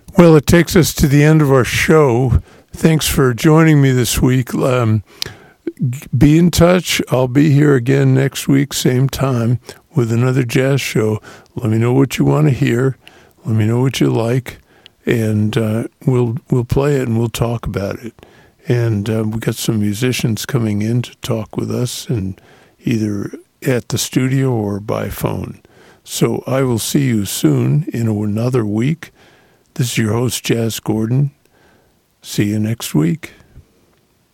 Well, it takes us to the end of our show. Thanks for joining me this week. Be in touch. I'll be here again next week, same time, with another jazz show. Let me know what you want to hear. Let me know what you like, and we'll play it and we'll talk about it. And we got some musicians coming in to talk with us, and either at the studio or by phone. So I will see you soon in another week. This is your host, Jazz Gordon. See you next week.